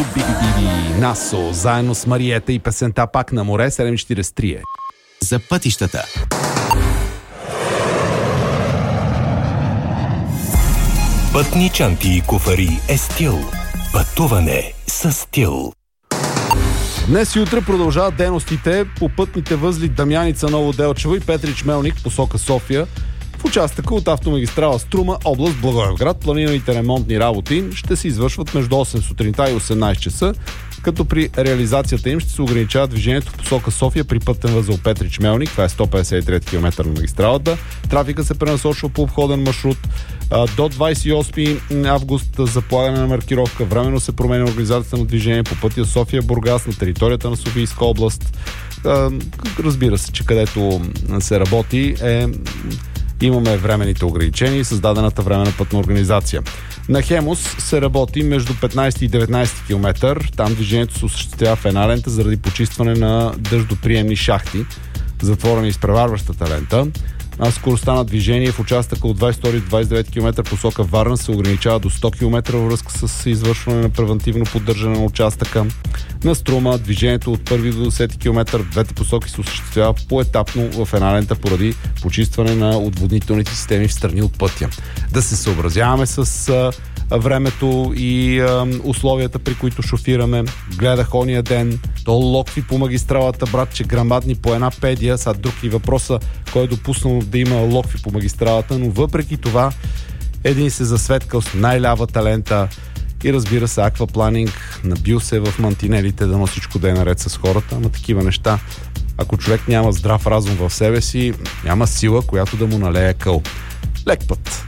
BBB Насо, заедно с Мариета и песента Пак на море, 7:43 е. За пътищата. Пътни чанти и куфари е стил. Пътуване с стил. Днес и утре продължават дейностите по пътните възли Дамяница, Ново Делчево и Петрич Мелник, посока София. В участъка от автомагистрала Струма, област Благоевград, планираните ремонтни работи ще се извършват между 8 сутринта и 18 часа, като при реализацията им ще се ограничава движението в посока София при пътен възел Петрич Мелник, това е 153 км на магистралата. Трафика се пренасочва по обходен маршрут. До 28 август за полагане на маркировка. Временно се променя организацията на движение по пътя София-Бургас на територията на Софийска област. Разбира се, че където се работи имаме временните ограничения и създадената временна пътна организация. На Хемус се работи между 15 и 19 км. Там движението се осъществява в една лента заради почистване на дъждоприемни шахти, затворена и изпреварващата лента. А скоростта на движение в участъка от 22 до 29 км посока Варна се ограничава до 100 км във връзка с извършване на превантивно поддържане на участъка. На Струма движението от 1 до 10 км в двете посоки се осъществява поетапно в една лента поради почистване на отводнителните системи в страни от пътя. Да се съобразяваме с времето и условията, при които шофираме. Гледах ония ден локви по магистралата, братче, грамадни по една педия. Сега друг и въпроса, кой е допуснал да има локви по магистралата, но въпреки това един се засветкал с най-лявата лента и разбира се, аквапланинг, набил се в мантинелите, дано всичко да е наред с хората, ама такива неща. Ако човек няма здрав разум в себе си, няма сила, която да му налее къл. Лек път!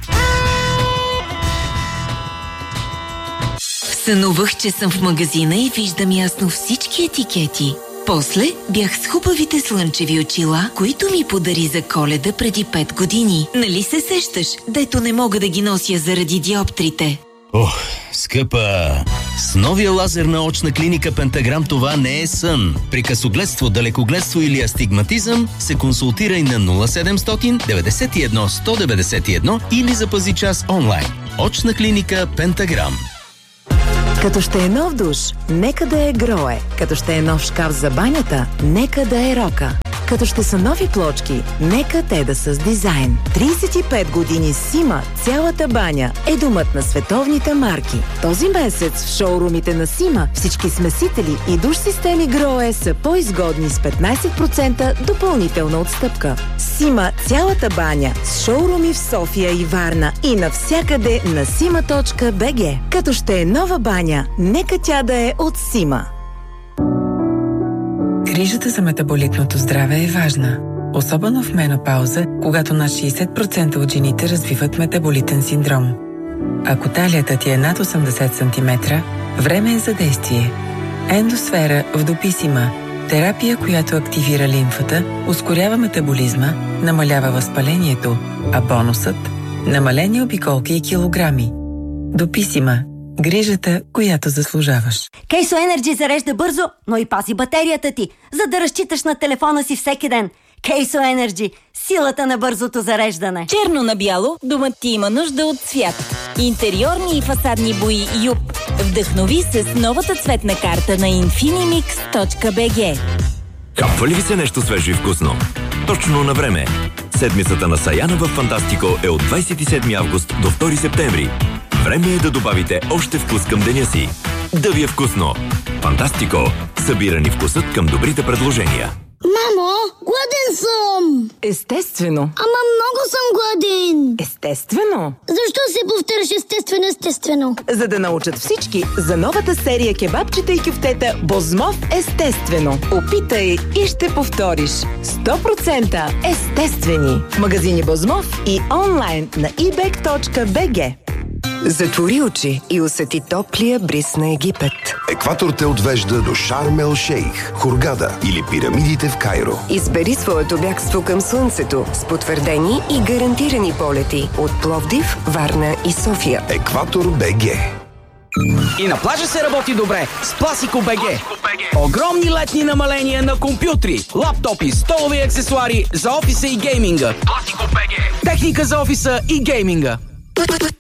Сънувах, че съм в магазина и виждам ясно всички етикети. После бях с хубавите слънчеви очила, които ми подари за Коледа преди 5 години. Нали се сещаш, дето не мога да ги нося заради диоптрите? Ох, скъпа! С новия лазер на очна клиника Пентаграм това не е сън. При късогледство, далекогледство или астигматизъм се консултирай на 0700 91 191 или запази час онлайн. Очна клиника Пентаграм. Като ще е нов душ, нека да е Грое. Като ще е нов шкаф за банята, нека да е Рока. Като ще са нови плочки, нека те да са с дизайн. 35 години Сима, цялата баня е домът на световните марки. Този месец в шоурумите на Сима всички смесители и душ системи Грое са по-изгодни с 15% допълнителна отстъпка. Сима, цялата баня с шоуруми в София и Варна и навсякъде на sima.bg. Като ще е нова баня, нека тя да е от Сима. Грижата за метаболитното здраве е важна, особено в менопауза, когато над 60% от жените развиват метаболитен синдром. Ако талията ти е над 80 см, време е за действие. Ендосфера в Дописима – терапия, която активира лимфата, ускорява метаболизма, намалява възпалението, а бонусът – намалени обиколки и килограми. Дописима – грижата, която заслужаваш. Кейсо Енерджи зарежда бързо, но и пази батерията ти, за да разчиташ на телефона си всеки ден. Кейсо Енерджи – силата на бързото зареждане. Черно на бяло, домът ти има нужда от цвят. Интериорни и фасадни бои Юб. Вдъхнови се с новата цветна карта на infinimix.bg. Капва ли ви се нещо свежо и вкусно? Точно на време. Седмицата на Саяна в Фантастико е от 27 август до 2 септември. Време е да добавите още вкус към деня си. Да ви е вкусно! Фантастико! Събирани вкусът към добрите предложения. Мамо, гладен съм! Естествено. Ама много съм гладен! Естествено. Защо се повтаряш естествено? За да научат всички за новата серия кебабчета и кюфтета Бозмов естествено. Опитай и ще повториш. 100% естествени. Магазини Бозмов и онлайн на ebek.bg. Затвори очи и усети топлия бриз на Египет. Екватор те отвежда до Шарм ел Шейх, Хургада или пирамидите в Кайро. Избери своето бягство към слънцето с потвърдени и гарантирани полети от Пловдив, Варна и София. Екватор БГ. И на плажа се работи добре с Пласико БГ. Огромни летни намаления на компютри, лаптопи, столови аксесуари за офиса и гейминга. Пласико БГ. Техника за офиса и гейминга.